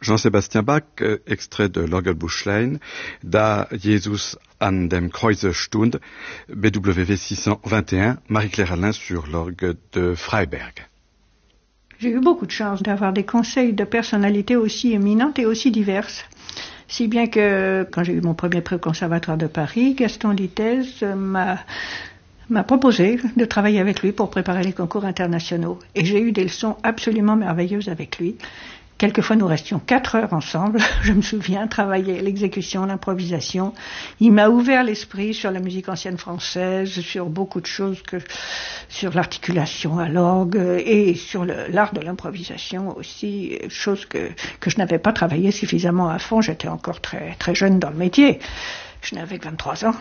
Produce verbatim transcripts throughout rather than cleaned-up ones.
Jean-Sébastien Bach, extrait de l'Orgelbuchlein, Da Jesus an dem Kreuze stund, B W V six cent vingt et un, Marie-Claire Alain sur l'orgue de Freiberg. J'ai eu beaucoup de chance d'avoir des conseils de personnalités aussi éminentes et aussi diverses. Si bien que, quand j'ai eu mon premier prix au Conservatoire de Paris, Gaston Litez m'a, m'a proposé de travailler avec lui pour préparer les concours internationaux. Et j'ai eu des leçons absolument merveilleuses avec lui. Quelquefois, nous restions quatre heures ensemble, je me souviens, travailler l'exécution, l'improvisation. Il m'a ouvert l'esprit sur la musique ancienne française, sur beaucoup de choses, que, sur l'articulation à l'orgue et sur le, l'art de l'improvisation aussi, chose que, que je n'avais pas travaillé suffisamment à fond. J'étais encore très, très jeune dans le métier. Je n'avais que vingt-trois ans.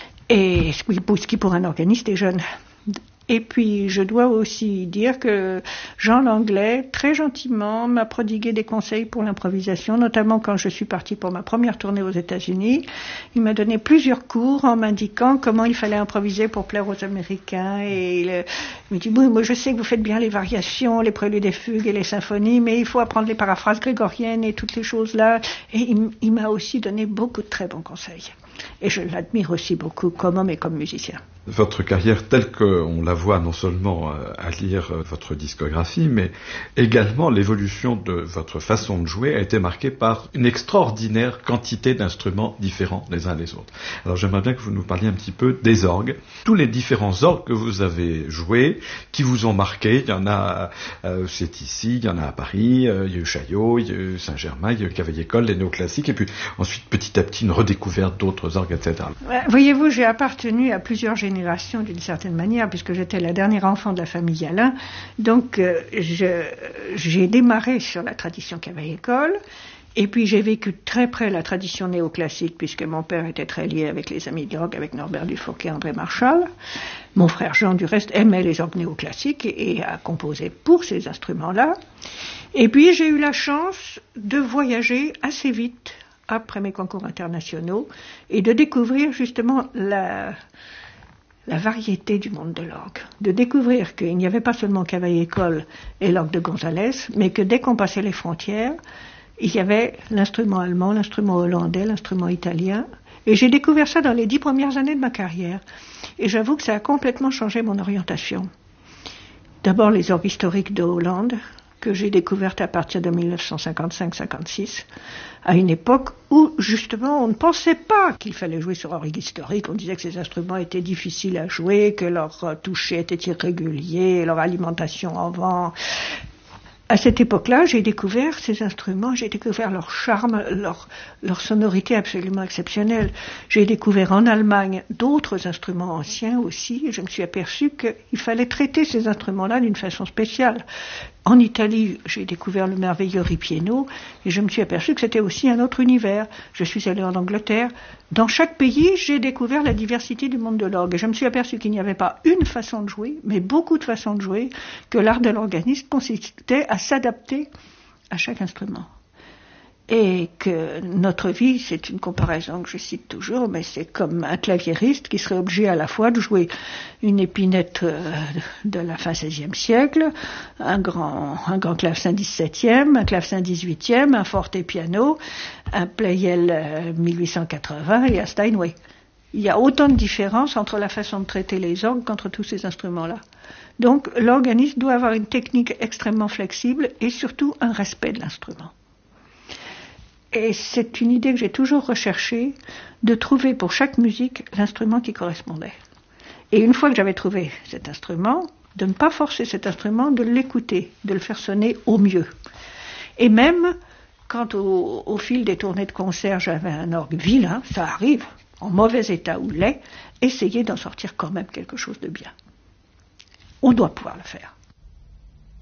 Et ce qui pour un organiste est jeune. Et puis, je dois aussi dire que Jean Langlais, très gentiment, m'a prodigué des conseils pour l'improvisation, notamment quand je suis partie pour ma première tournée aux États-Unis. Il m'a donné plusieurs cours en m'indiquant comment il fallait improviser pour plaire aux Américains. Et le, il me dit, oui, moi je sais que vous faites bien les variations, les préludes et fugues et les symphonies, mais il faut apprendre les paraphrases grégoriennes et toutes les choses-là. Et il, il m'a aussi donné beaucoup de très bons conseils. Et je l'admire aussi beaucoup comme homme et comme musicien. Votre carrière telle qu'on la voit non seulement à lire votre discographie, mais également l'évolution de votre façon de jouer a été marquée par une extraordinaire quantité d'instruments différents les uns des autres. Alors j'aimerais bien que vous nous parliez un petit peu des orgues, tous les différents orgues que vous avez joués, qui vous ont marqué. Il y en a, euh, c'est ici, il y en a à Paris, euh, il y a eu Chaillot, il y a eu Saint-Germain, il y a eu Cavaillé-Coll, les néoclassiques, et puis ensuite petit à petit une redécouverte d'autres orgues, et cetera. Ouais, voyez-vous, j'ai appartenu à plusieurs générations d'une certaine manière, puisque j'étais la dernière enfant de la famille Alain. Donc, euh, je, j'ai démarré sur la tradition Cavaillé-Coll, et puis j'ai vécu très près la tradition néoclassique, puisque mon père était très lié avec les amis de rock, avec Norbert Dufourcq et André Marchal. Mon frère Jean, du reste, aimait les orgues néoclassiques et, et a composé pour ces instruments-là. Et puis, j'ai eu la chance de voyager assez vite après mes concours internationaux et de découvrir justement la... la variété du monde de l'orgue, de découvrir qu'il n'y avait pas seulement Cavaillé-Coll et l'orgue de Gonzalez, mais que dès qu'on passait les frontières, il y avait l'instrument allemand, l'instrument hollandais, l'instrument italien, et j'ai découvert ça dans les dix premières années de ma carrière, et j'avoue que ça a complètement changé mon orientation. D'abord les orgues historiques de Hollande, que j'ai découvertes à partir de dix-neuf cent cinquante-cinq cinquante-six, à une époque où, justement, on ne pensait pas qu'il fallait jouer sur orgue historique. On disait que ces instruments étaient difficiles à jouer, que leur toucher était irrégulier, leur alimentation en vent. À cette époque-là, j'ai découvert ces instruments, j'ai découvert leur charme, leur, leur sonorité absolument exceptionnelle. J'ai découvert en Allemagne d'autres instruments anciens aussi, et je me suis aperçu qu'il fallait traiter ces instruments-là d'une façon spéciale. En Italie, j'ai découvert le merveilleux ripieno, et je me suis aperçu que c'était aussi un autre univers. Je suis allée en Angleterre. Dans chaque pays, j'ai découvert la diversité du monde de l'orgue, et je me suis aperçu qu'il n'y avait pas une façon de jouer, mais beaucoup de façons de jouer, que l'art de l'organiste consistait à s'adapter à chaque instrument. Et que notre vie, c'est une comparaison que je cite toujours, mais c'est comme un claviériste qui serait obligé à la fois de jouer une épinette de la fin seizième siècle, un grand, un grand clavecin dix-septième, un clavecin dix-huitième, un forte-piano, un Pleyel mille huit cent quatre-vingts et un Steinway. Il y a autant de différences entre la façon de traiter les orgues qu'entre tous ces instruments-là. Donc, l'organiste doit avoir une technique extrêmement flexible et surtout un respect de l'instrument. Et c'est une idée que j'ai toujours recherchée, de trouver pour chaque musique l'instrument qui correspondait. Et une fois que j'avais trouvé cet instrument, de ne pas forcer cet instrument, de l'écouter, de le faire sonner au mieux. Et même, quand au, au fil des tournées de concert, j'avais un orgue vilain, ça arrive, en mauvais état ou laid, essayer d'en sortir quand même quelque chose de bien. On doit pouvoir le faire.